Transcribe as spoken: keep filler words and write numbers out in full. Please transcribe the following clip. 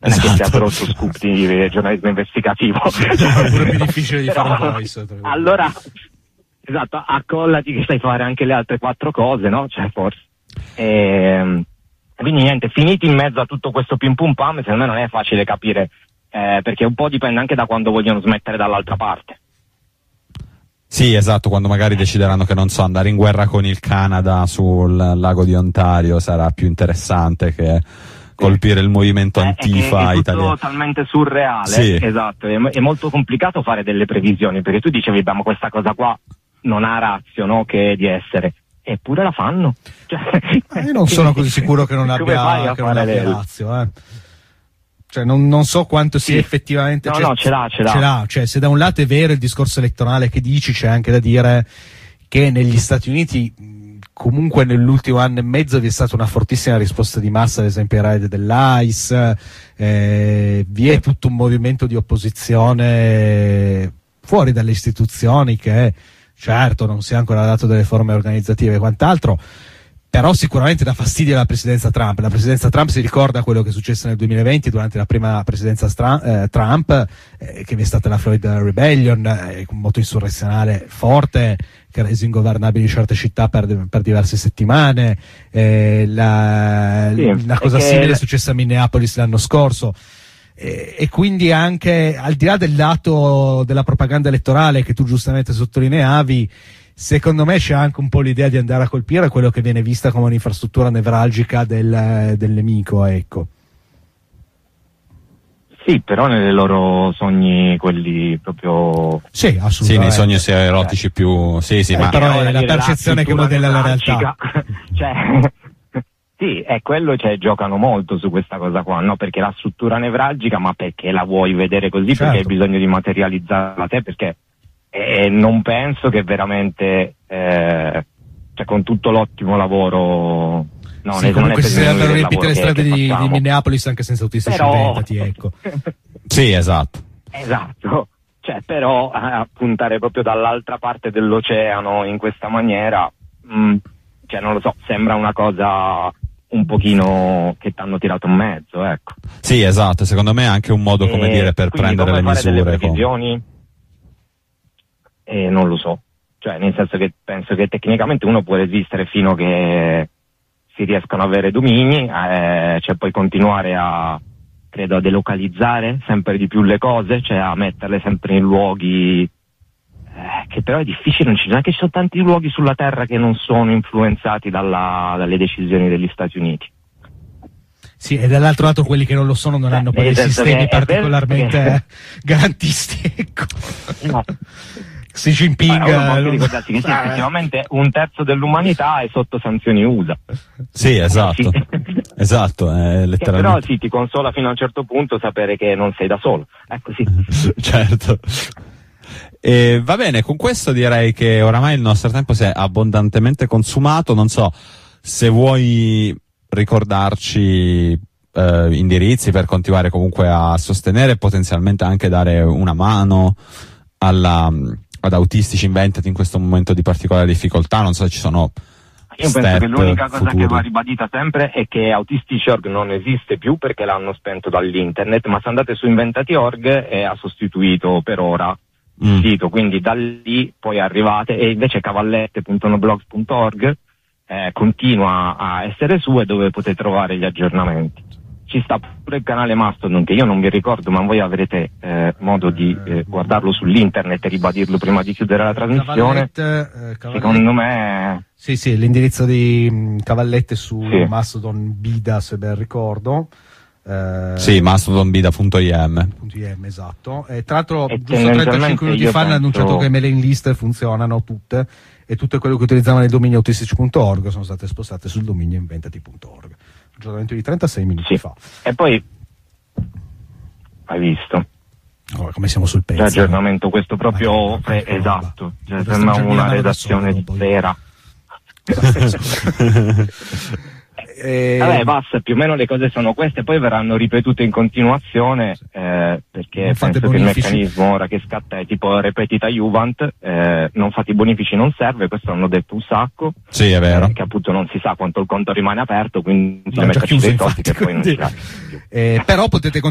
non esatto. è che sia brutto scoop di giornalismo investigativo. È pure più difficile di Però, fare un voice. allora, esatto, accollati che sai fare anche le altre quattro cose, no? Cioè, forse. E, quindi niente, finiti in mezzo a tutto questo pim pum pam, secondo me non è facile capire, eh, perché un po' dipende anche da quando vogliono smettere dall'altra parte. Sì, esatto, quando magari decideranno che, non so, andare in guerra con il Canada sul lago di Ontario sarà più interessante che colpire il movimento eh, antifa è, è italiano. tutto talmente surreale, sì. Esatto, è, è molto complicato fare delle previsioni, perché tu dicevi, ma questa cosa qua non ha razio, no, che di essere, eppure la fanno. Cioè, io non sono così sicuro che non abbia, che non abbia razio, eh. Cioè non, non so quanto sia sì. effettivamente no cioè, no ce l'ha ce l'ha. ce l'ha cioè se da un lato è vero il discorso elettorale che dici, c'è anche da dire che negli Stati Uniti comunque nell'ultimo anno e mezzo vi è stata una fortissima risposta di massa, ad esempio ai raid dell'ICE, eh, vi è tutto un movimento di opposizione fuori dalle istituzioni che certo non si è ancora dato delle forme organizzative e quant'altro, però sicuramente dà fastidio alla presidenza Trump. La presidenza Trump si ricorda quello che è successo nel duemilaventi durante la prima presidenza stra- eh, Trump, eh, che vi è stata la Florida Rebellion, eh, un moto insurrezionale forte che ha reso ingovernabili certe città per, per diverse settimane, eh, la, sì, una cosa che... simile è successa a Minneapolis l'anno scorso. E, e quindi anche al di là del lato della propaganda elettorale che tu giustamente sottolineavi, secondo me c'è anche un po' l'idea di andare a colpire quello che viene vista come un'infrastruttura nevralgica del, del nemico, ecco. Sì, però nei loro sogni, quelli proprio... Sì, assolutamente. Sì, nei sogni erotici eh. più... Sì, sì, eh, ma... però è la percezione che modella la realtà. Cioè, sì, è quello, cioè, giocano molto su questa cosa qua, no? Perché la struttura nevralgica, ma perché la vuoi vedere così? Certo. Perché hai bisogno di materializzarla te? Perché eh, non penso che veramente, eh, cioè, con tutto l'ottimo lavoro... No, sì, comunque si sarebbero riempite le strade di, di Minneapolis anche senza autistici però... inventati, ecco. Sì, esatto. Esatto, cioè però eh, puntare proprio dall'altra parte dell'oceano in questa maniera, mh, cioè non lo so, sembra una cosa un pochino che ti hanno tirato in mezzo, ecco. Sì, esatto, secondo me è anche un modo, come e dire, per prendere le misure. Delle previsioni? Con... Eh, non lo so, cioè nel senso che penso che tecnicamente uno può resistere fino a che si riescano a avere domini, eh, cioè poi continuare a, credo, a delocalizzare sempre di più le cose, cioè a metterle sempre in luoghi eh, che però è difficile, non ci sono, anche ci sono tanti luoghi sulla Terra che non sono influenzati dalla, dalle decisioni degli Stati Uniti. Sì, e dall'altro lato quelli che non lo sono non eh, hanno poi dei sistemi particolarmente perché... garantisti, ecco. No. Xi Jinping, allora, non ricordarsi che sì, effettivamente un terzo dell'umanità è sotto sanzioni U S A. Sì, esatto. Esatto, è letteralmente. Che però sì, ti consola fino a un certo punto sapere che non sei da solo. Ecco, sì. Certo. E va bene, con questo direi che oramai il nostro tempo si è abbondantemente consumato. Non so se vuoi ricordarci eh, indirizzi per continuare comunque a sostenere e potenzialmente anche dare una mano alla ad Autistici Inventati in questo momento di particolare difficoltà. Non so se ci sono io penso che l'unica cosa futuri. che va ribadita sempre è che Autistici punto org non esiste più perché l'hanno spento dall'internet, ma se andate su Inventati punto org eh, ha sostituito per ora il mm. sito, quindi da lì poi arrivate, e invece cavallette punto noblogs punto org eh, continua a essere su e dove potete trovare gli aggiornamenti. Ci sta pure il canale Mastodon che io non vi ricordo, ma voi avrete eh, modo di eh, guardarlo sull'internet e ribadirlo prima di chiudere la trasmissione. Cavallette, eh, Cavallette. Secondo me sì sì, l'indirizzo di mh, Cavallette su sì. Mastodon Bida, se ben ricordo. Eh, sì, mastodonbida punto i m. Esatto. E tra l'altro giusto trentacinque minuti fa hanno penso... annunciato che mailing list funzionano tutte, e tutte quelle che utilizzavano il dominio autistici punto org sono state spostate sul dominio inventati punto org. Aggiornamento di trentasei minuti sì. fa. E poi hai visto oh, come siamo sul pezzo, l'aggiornamento questo proprio ma che, eh, esatto, cioè, sembra una redazione vera. E... Vabbè, basta, più o meno le cose sono queste, poi verranno ripetute in continuazione eh, perché non penso che il meccanismo ora che scatta è tipo repetita Juvent, eh, non fate i bonifici, non serve, questo hanno detto un sacco. Sì, è vero. Eh, che appunto non si sa quanto il conto rimane aperto, quindi no, si metterci dei infatti, soldi che poi non si ha. Eh, però potete